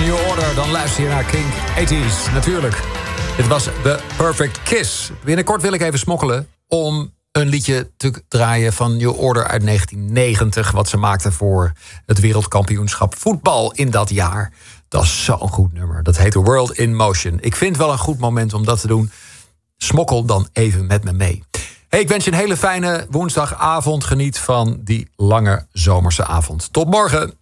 New Order, dan luister je naar King 80's, natuurlijk. Dit was The Perfect Kiss. Binnenkort wil ik even smokkelen om een liedje te draaien van New Order uit 1990... wat ze maakten voor het wereldkampioenschap voetbal in dat jaar. Dat is zo'n goed nummer. Dat heet The World in Motion. Ik vind wel een goed moment om dat te doen. Smokkel dan even met me mee. Hey, ik wens je een hele fijne woensdagavond. Geniet van die lange zomerse avond. Tot morgen.